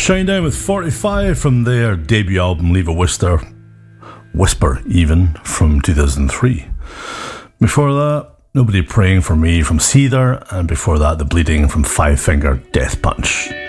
Shinedown with 45 from their debut album Leave a Whisper even, from 2003. Before that, Nobody Praying for Me from Seether, and before that, The Bleeding from Five Finger Death Punch.